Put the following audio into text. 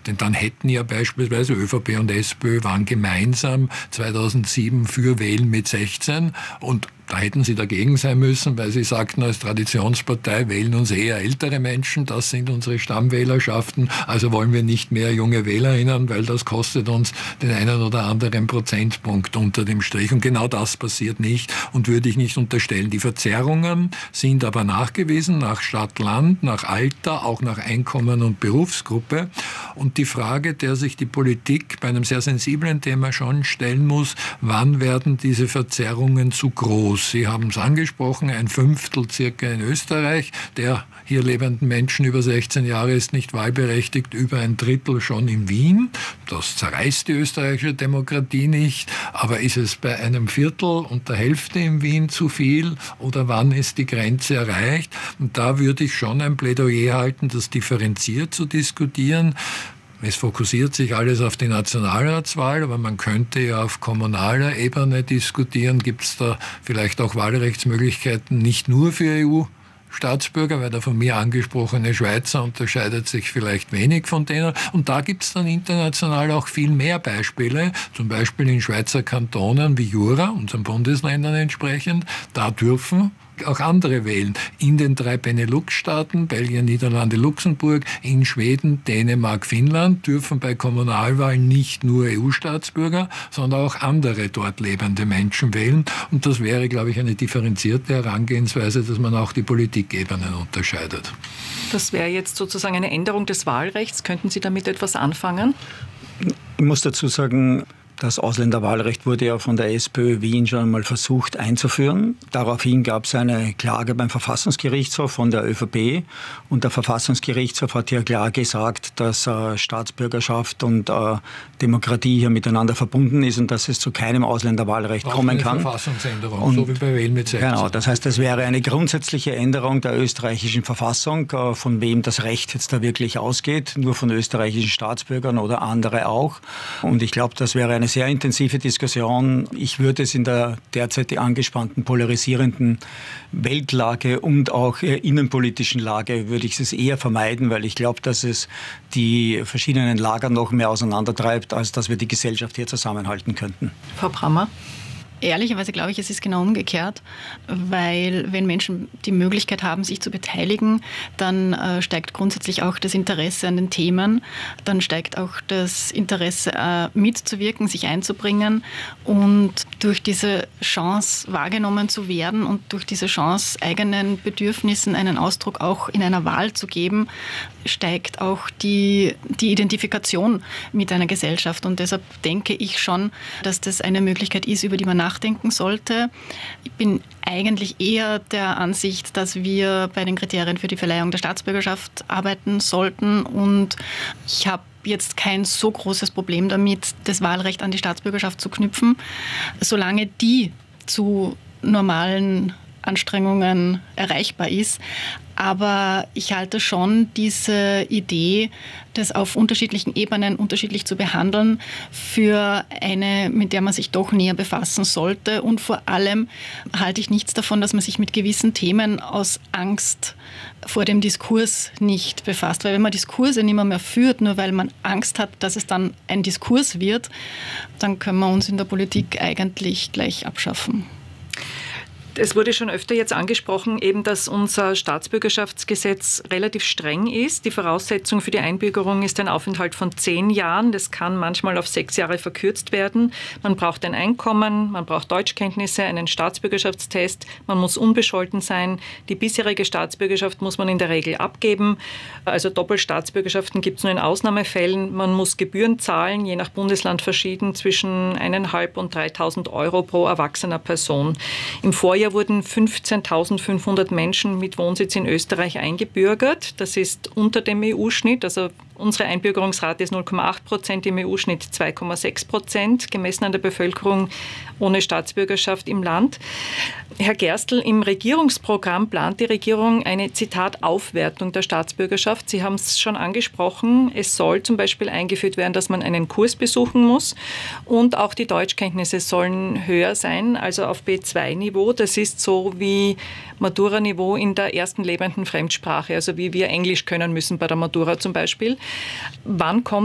Denn dann hätten ja beispielsweise ÖVP und SPÖ waren gemeinsam 2007 für Wählen mit 16 und da hätten sie dagegen sein müssen, weil sie sagten, als Traditionspartei wählen uns eher ältere Menschen, das sind unsere Stammwählerschaften, also wollen wir nicht mehr junge Wählerinnen, weil das kostet uns den einen oder anderen Prozentpunkt unter dem Strich. Und genau das passiert nicht und würde ich nicht unterstellen. Die Verzerrungen sind aber nachgewiesen, nach Stadt, Land, nach Alter, auch nach Einkommen und Berufsgruppe. Und die Frage, der sich die Politik bei einem sehr sensiblen Thema schon stellen muss, wann werden diese Verzerrungen zu groß? Sie haben es angesprochen, 1/5 circa in Österreich der hier lebenden Menschen über 16 Jahre ist nicht wahlberechtigt, über 1/3 schon in Wien. Das zerreißt die österreichische Demokratie nicht, aber ist es bei 1/4 und der Hälfte in Wien zu viel oder wann ist die Grenze erreicht? Und da würde ich schon ein Plädoyer halten, das differenziert zu diskutieren. Es fokussiert sich alles auf die Nationalratswahl, aber man könnte ja auf kommunaler Ebene diskutieren. Gibt es da vielleicht auch Wahlrechtsmöglichkeiten nicht nur für EU-Staatsbürger, weil der von mir angesprochene Schweizer unterscheidet sich vielleicht wenig von denen. Und da gibt es dann international auch viel mehr Beispiele, zum Beispiel in Schweizer Kantonen wie Jura, unseren Bundesländern entsprechend. Da dürfen auch andere wählen. In den 3 Benelux-Staaten, Belgien, Niederlande, Luxemburg, in Schweden, Dänemark, Finnland, dürfen bei Kommunalwahlen nicht nur EU-Staatsbürger, sondern auch andere dort lebende Menschen wählen. Und das wäre, glaube ich, eine differenzierte Herangehensweise, dass man auch die Politikebenen unterscheidet. Das wäre jetzt sozusagen eine Änderung des Wahlrechts. Könnten Sie damit etwas anfangen? Ich muss dazu sagen, das Ausländerwahlrecht wurde ja von der SPÖ Wien schon einmal versucht einzuführen. Daraufhin gab es eine Klage beim Verfassungsgerichtshof von der ÖVP. Und der Verfassungsgerichtshof hat ja klar gesagt, dass Staatsbürgerschaft und Demokratie hier miteinander verbunden ist und dass es zu keinem Ausländerwahlrecht kommen kann. Verfassungsänderung, und, so wie bei Wählen mit 16. Genau, das heißt, es wäre eine grundsätzliche Änderung der österreichischen Verfassung, von wem das Recht jetzt da wirklich ausgeht, nur von österreichischen Staatsbürgern oder andere auch. Und ich glaube, das wäre eine sehr intensive Diskussion. Ich würde es in der derzeit angespannten, polarisierenden Weltlage und auch innenpolitischen Lage würde ich es eher vermeiden, weil ich glaube, dass es die verschiedenen Lager noch mehr auseinandertreibt, als dass wir die Gesellschaft hier zusammenhalten könnten. Frau Brammer? Ehrlicherweise glaube ich, es ist genau umgekehrt, weil wenn Menschen die Möglichkeit haben, sich zu beteiligen, dann steigt grundsätzlich auch das Interesse an den Themen, dann steigt auch das Interesse mitzuwirken, sich einzubringen und durch diese Chance wahrgenommen zu werden und durch diese Chance eigenen Bedürfnissen einen Ausdruck auch in einer Wahl zu geben, steigt auch die Identifikation mit einer Gesellschaft und deshalb denke ich schon, dass das eine Möglichkeit ist, über die man nachdenken sollte. Ich bin eigentlich eher der Ansicht, dass wir bei den Kriterien für die Verleihung der Staatsbürgerschaft arbeiten sollten und ich habe jetzt kein so großes Problem damit, das Wahlrecht an die Staatsbürgerschaft zu knüpfen, solange die zu normalen Anstrengungen erreichbar ist. Aber ich halte schon diese Idee, das auf unterschiedlichen Ebenen unterschiedlich zu behandeln, für eine, mit der man sich doch näher befassen sollte. Und vor allem halte ich nichts davon, dass man sich mit gewissen Themen aus Angst vor dem Diskurs nicht befasst. Weil wenn man Diskurse nicht mehr führt, nur weil man Angst hat, dass es dann ein Diskurs wird, dann können wir uns in der Politik eigentlich gleich abschaffen. Es wurde schon öfter jetzt angesprochen, eben, dass unser Staatsbürgerschaftsgesetz relativ streng ist. Die Voraussetzung für die Einbürgerung ist ein Aufenthalt von 10 Jahren. Das kann manchmal auf 6 Jahre verkürzt werden. Man braucht ein Einkommen, man braucht Deutschkenntnisse, einen Staatsbürgerschaftstest, man muss unbescholten sein. Die bisherige Staatsbürgerschaft muss man in der Regel abgeben. Also Doppelstaatsbürgerschaften gibt es nur in Ausnahmefällen. Man muss Gebühren zahlen, je nach Bundesland verschieden, zwischen 1.500 und 3.000 Euro pro erwachsener Person. Im Vorjahr wurden 15.500 Menschen mit Wohnsitz in Österreich eingebürgert. Das ist unter dem EU-Schnitt. Also unsere Einbürgerungsrate ist 0,8%, im EU-Schnitt 2,6%, gemessen an der Bevölkerung ohne Staatsbürgerschaft im Land. Herr Gerstl, im Regierungsprogramm plant die Regierung eine, Zitat, Aufwertung der Staatsbürgerschaft. Sie haben es schon angesprochen. Es soll zum Beispiel eingeführt werden, dass man einen Kurs besuchen muss und auch die Deutschkenntnisse sollen höher sein, also auf B2-Niveau. Das ist so wie Matura-Niveau in der ersten lebenden Fremdsprache, also wie wir Englisch können müssen bei der Matura zum Beispiel. Wann kommt